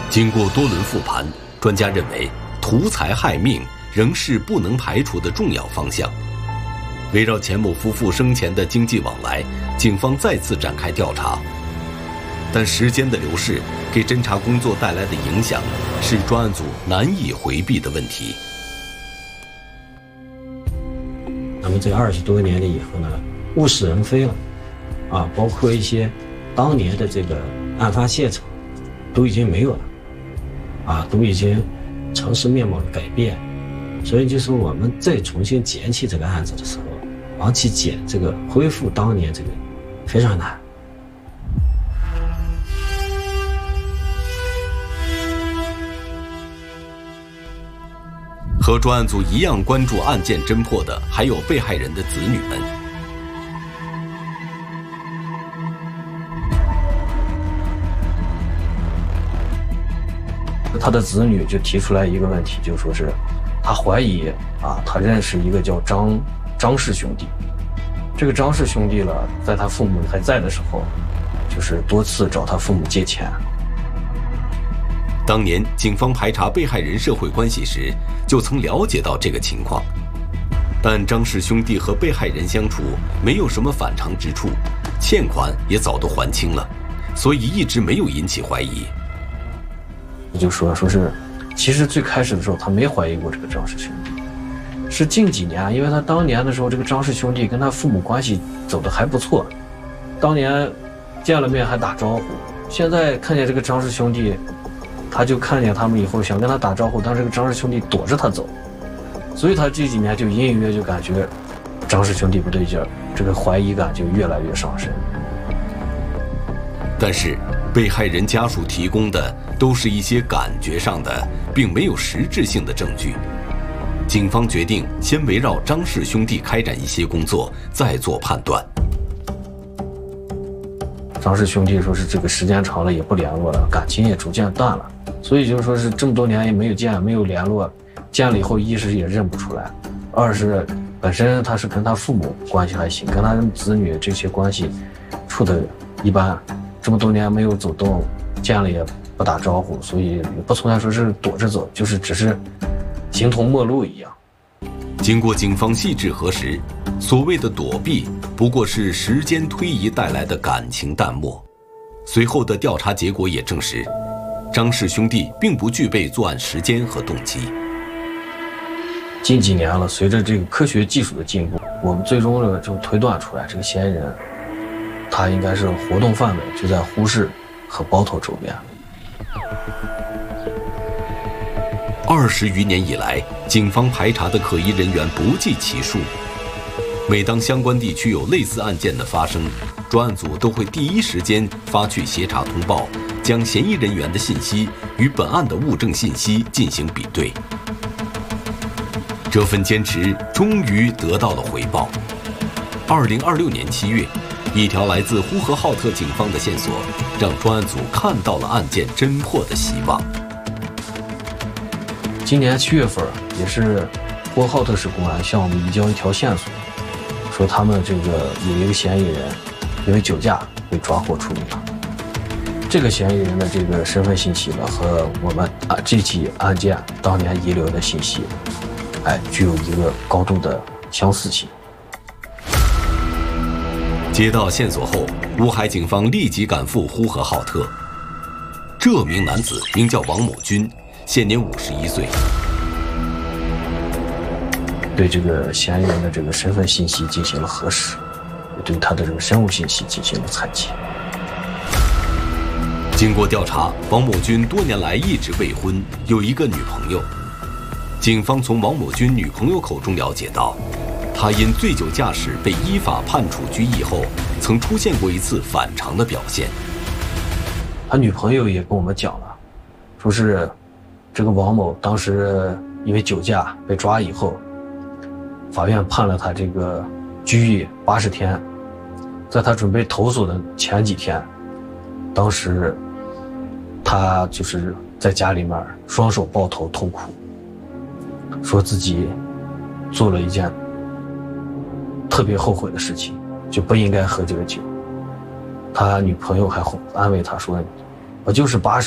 经过多轮复盘，专家认为图财害命仍是不能排除的重要方向。围绕钱某夫妇生前的经济往来，警方再次展开调查。但时间的流逝给侦查工作带来的影响，是专案组难以回避的问题。 咱们这20多年了以后呢，物是人非了，包括一些当年的这个案发现场都已经没有了，都已经城市面貌的改变，所以就是我们再重新捡起这个案子的时候，往起捡这个恢复当年这个非常难。 和专案组一样关注案件侦破的还有被害人的子女们。 他的子女就提出来一个问题，就说是他怀疑他认识一个叫张氏兄弟，这个张氏兄弟了，在他父母还在的时候，就是多次找他父母借钱。 当年警方排查被害人社会关系时，就曾了解到这个情况，但张氏兄弟和被害人相处没有什么反常之处，欠款也早都还清了，所以一直没有引起怀疑。 就说是，其实最开始的时候他没怀疑过这个张氏兄弟，是近几年，因为他当年的时候，这个张氏兄弟跟他父母关系走得还不错，当年见了面还打招呼，现在看见这个张氏兄弟，他就看见他们以后想跟他打招呼，但是这个张氏兄弟躲着他走，所以他这几年就隐隐约就感觉张氏兄弟不对劲儿，这个怀疑感就越来越上升。 但是被害人家属提供的都是一些感觉上的，并没有实质性的证据。警方决定先围绕张氏兄弟开展一些工作，再做判断。 张氏兄弟说是这个时间长了也不联络了，感情也逐渐淡了，所以就是说是这么多年也没有见，没有联络，见了以后一是也认不出来，二是本身他是跟他父母关系还行，跟他子女这些关系处的一般，这么多年没有走动，见了也不打招呼，所以也不存在说是躲着走，就是只是形同陌路一样。 经过警方细致核实，所谓的躲避不过是时间推移带来的感情淡漠。随后的调查结果也证实，张氏兄弟并不具备作案时间和动机。 近几年了，随着这个科学技术的进步，我们最终呢就推断出来，这个嫌疑人他应该是活动范围就在呼市和包头周边。 20余年以来，警方排查的可疑人员不计其数。每当相关地区有类似案件的发生，专案组都会第一时间发去协查通报，将嫌疑人员的信息与本案的物证信息进行比对。这份坚持终于得到了回报。2026年7月，一条来自呼和浩特警方的线索，让专案组看到了案件侦破的希望。 今年7月份，也是呼和浩特市公安向我们移交一条线索，说他们这个有一个嫌疑人因为酒驾被抓获处理了。这个嫌疑人的这个身份信息呢，和我们这起案件当年遗留的信息，具有一个高度的相似性。 接到线索后，乌海警方立即赶赴呼和浩特。这名男子名叫王某军，现年51岁。 对这个嫌疑人的这个身份信息进行了核实，也对他的这个生物信息进行了采集。 经过调查，王某军多年来一直未婚，有一个女朋友。警方从王某军女朋友口中了解到，他因醉酒驾驶被依法判处拘役后，曾出现过一次反常的表现。 他女朋友也跟我们讲了，说是这个王某当时因为酒驾被抓以后，法院判了他这个拘役80天，在他准备投诉的前几天，当时他就是在家里面双手抱头痛哭，说自己做了一件特别后悔的事情，就不应该喝这个酒。他女朋友还安慰他说，我就是80